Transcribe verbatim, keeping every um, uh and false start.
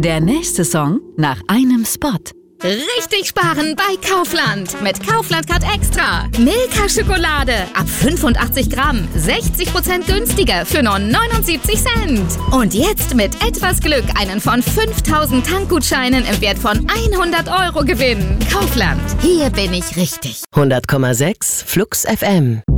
Der nächste Song nach einem Spot. Richtig sparen bei Kaufland. Mit Kaufland Card Extra. Milka-Schokolade ab fünfundachtzig Gramm. sechzig Prozent günstiger für nur neunundsiebzig Cent. Und jetzt mit etwas Glück einen von fünftausend Tankgutscheinen im Wert von hundert Euro gewinnen. Kaufland. Hier bin ich richtig. hundert Komma sechs Flux F M.